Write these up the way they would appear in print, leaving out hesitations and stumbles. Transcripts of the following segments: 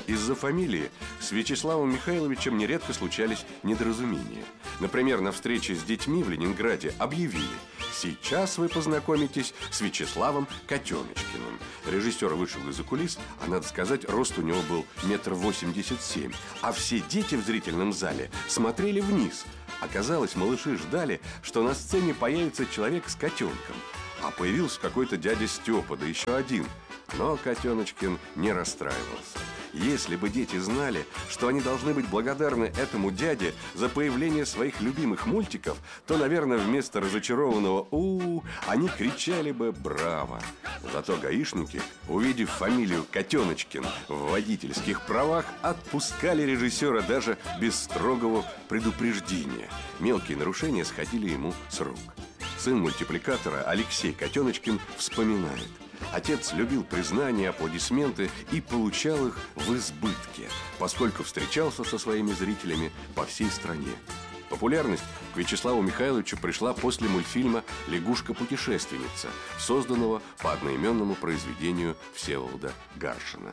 Из-за фамилии с Вячеславом Михайловичем нередко случались недоразумения. Например, на встрече с детьми в Ленинграде объявили: сейчас вы познакомитесь с Вячеславом Котеночкиным. Режиссер вышел из-за кулис, а надо сказать, рост у него был 1,87 м. А все дети в зрительном зале смотрели вниз. Оказалось, малыши ждали, что на сцене появится человек с котенком. А появился какой-то дядя Степа, да еще один. Но Котеночкин не расстраивался. Если бы дети знали, что они должны быть благодарны этому дяде за появление своих любимых мультиков, то, наверное, вместо разочарованного «у-у» они кричали бы «браво». Зато гаишники, увидев фамилию Котеночкин в водительских правах, отпускали режиссера даже без строгого предупреждения. Мелкие нарушения сходили ему с рук. Сын мультипликатора Алексей Котеночкин вспоминает: отец любил признания, аплодисменты и получал их в избытке, поскольку встречался со своими зрителями по всей стране. Популярность к Вячеславу Михайловичу пришла после мультфильма «Лягушка-путешественница», созданного по одноименному произведению Всеволода Гаршина.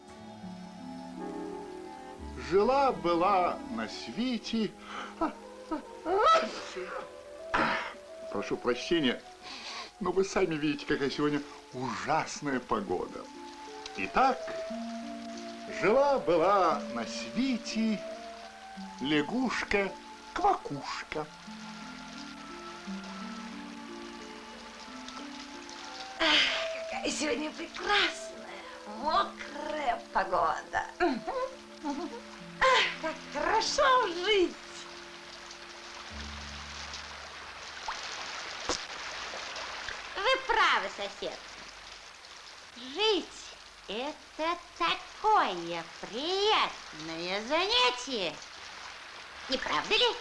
Жила-была на свете... Прошу прощения, но вы сами видите, какая сегодня ужасная погода. Итак, жила-была на свете лягушка-квакушка. Какая сегодня прекрасная, мокрая погода. Как хорошо жить. Вы правы, сосед. Жить – это такое приятное занятие. Не правда ли?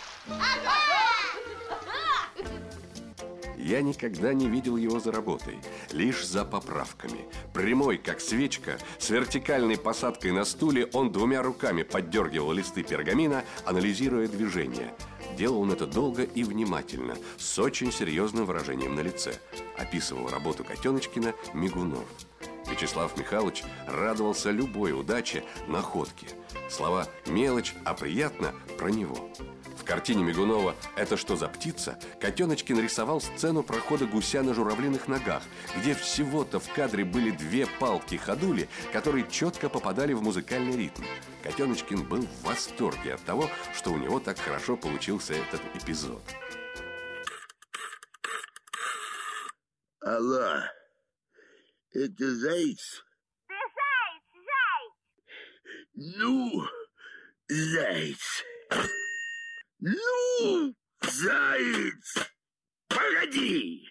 Я никогда не видел его за работой, лишь за поправками. Прямой, как свечка, с вертикальной посадкой на стуле, он двумя руками поддергивал листы пергамина, анализируя движения. Делал он это долго и внимательно, с очень серьезным выражением на лице. Описывал работу Котеночкина Мигунов. Вячеслав Михайлович радовался любой удаче, находке. Слова «мелочь», а «приятно» про него. В картине Мигунова «Это что за птица?» Котеночкин рисовал сцену прохода гуся на журавлиных ногах, где всего-то в кадре были две палки-ходули, которые четко попадали в музыкальный ритм. Котеночкин был в восторге от того, что у него так хорошо получился этот эпизод. Алло, это Заяц? Ты Заяц! Ну, Заяц! Ну, Заяц! Погоди!